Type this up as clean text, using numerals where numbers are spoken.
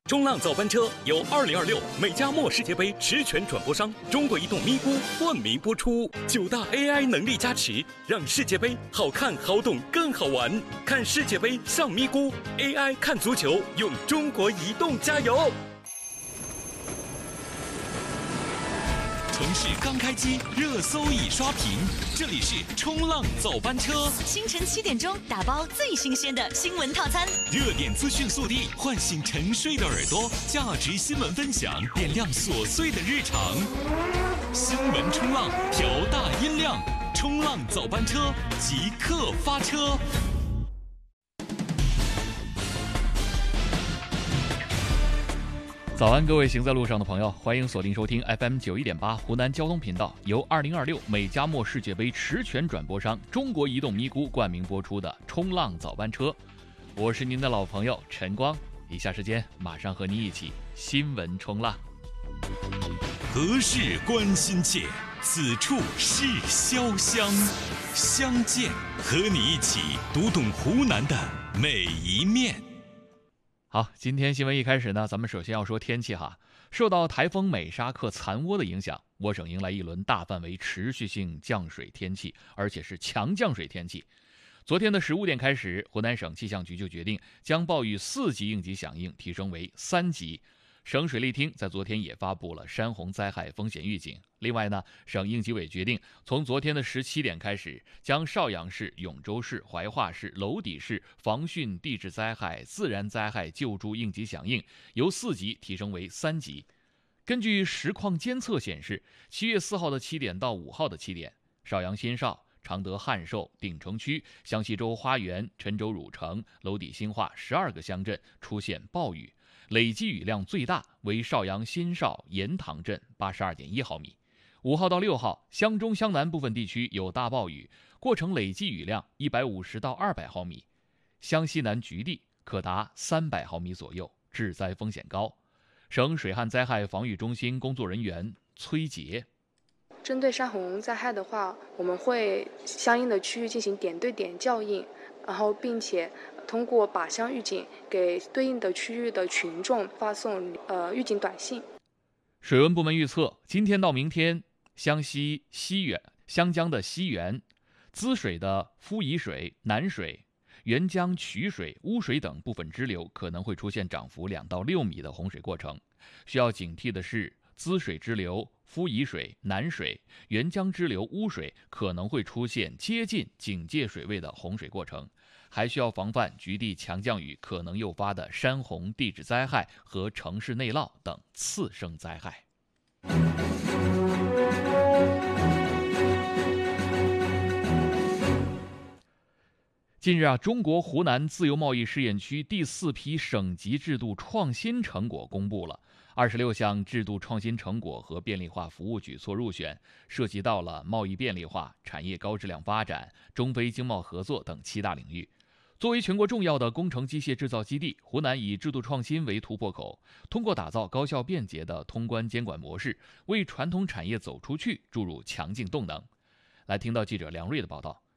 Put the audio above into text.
冲浪早班车由2026美加墨世界杯实权转播商中国移动咪咕冠名播出，9大 AI 能力加持，让世界杯好看、好懂、更好玩。看世界杯上咪咕 ，AI 看足球，用中国移动加油。 城市刚开机，热搜已刷屏。这里是冲浪早班车， 清晨7点钟打包最新鲜的新闻套餐， 热点资讯速递，唤醒沉睡的耳朵，价值新闻分享，点亮琐碎的日常。新闻冲浪，调大音量，冲浪早班车即刻发车。 早安，各位行在路上的朋友，欢迎锁定收听 FM 91.8湖南交通频道，由2026美加墨世界杯实权转播商中国移动咪咕冠名播出的冲浪早班车。我是您的老朋友陈光，以下时间马上和你一起新闻冲浪。 何事关心切，此处是潇湘。相见，和你一起读懂湖南的每一面。 好，今天新闻一开始呢，咱们首先要说天气哈。受到台风美沙克残涡的影响，我省迎来一轮大范围持续性降水天气，而且是强降水天气。昨天的15点开始，湖南省气象局就决定将暴雨4级应急响应提升为3级。省水利厅在昨天也发布了山洪灾害风险预警。另外呢，省应急委决定从昨天的17点开始，将邵阳市、永州市、怀化市、娄底市防汛地质灾害、自然灾害救助应急响应由4级提升为3级。根据实况监测显示，7月4号的7点到5号的7点，邵阳新邵、常德汉寿、鼎城区、湘西州花园、郴州汝城、娄底新化12个乡镇出现暴雨，累计雨量最大为邵阳新邵盐塘镇82.1毫米。5号到6号，湘中湘南部分地区有大暴雨，过程累计雨量150到200毫米，湘西南局地可达300毫米左右，致灾风险高。省水旱灾害防御中心工作人员崔杰： 针对山洪灾害的话，我们会相应的区域进行点对点校应，然后并且通过靶向预警给对应的区域的群众发送预警短信。 水文部门预测，今天到明天，湘西西源、湘江的西源、滋水的夫遗水、南水、沅江衢水、乌水等部分支流可能会出现涨幅2到6米的洪水过程。需要警惕的是，滋水支流、夫遗水、南水、沅江支流乌水可能会出现接近警戒水位的洪水过程，还需要防范局地强降雨可能诱发的山洪地质灾害和城市内涝等次生灾害。近日中国湖南自由贸易试验区第4批省级制度创新成果公布了，26项制度创新成果和便利化服务举措入选，涉及到了贸易便利化、产业高质量发展、中非经贸合作等7大领域。作为全国重要的工程机械制造基地，湖南以制度创新为突破口，通过打造高效便捷的通关监管模式，为传统产业走出去注入强劲动能。来听到记者梁瑞的报道。